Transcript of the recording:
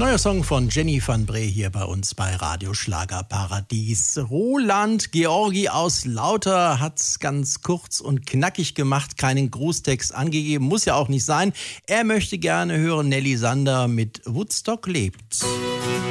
Neuer Song von Jenny van Bree hier bei uns bei Radio Schlagerparadies. Roland Georgi aus Lauter hat's ganz kurz und knackig gemacht, keinen Grußtext angegeben, muss ja auch nicht sein. Er möchte gerne hören Nelly Sander mit Woodstock lebt.